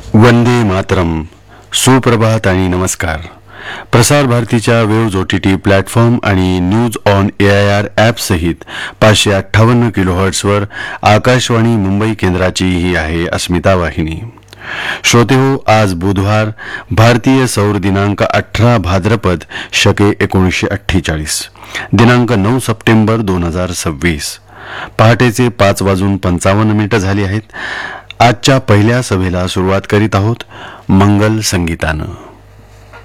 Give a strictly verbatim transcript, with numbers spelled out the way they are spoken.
वंदे मातरम. सुप्रभात आणि नमस्कार. प्रसार भारतीच्या waves O T T platform आणि news on A I R app सहित पाचशे अठ्ठावन्न किलोहर्ट्सवर आकाशवाणी मुंबई केंद्राची ही आहे अस्मिता वाहिनी. श्रोतेहो, आज बुधवार, भारतीय सौर दिनांक अठरा भाद्रपद शके एकोणीसशे अठ्ठेचाळीस, दिनांक नऊ सप्टेंबर दोन हजार सव्वीस. पहाटेचे पाच वाजून पंचावन्न मिनिटं झाली आहेत. आजच्या पहिल्या सभेला सुरुवात करीत आहोत मंगल संगीतानं.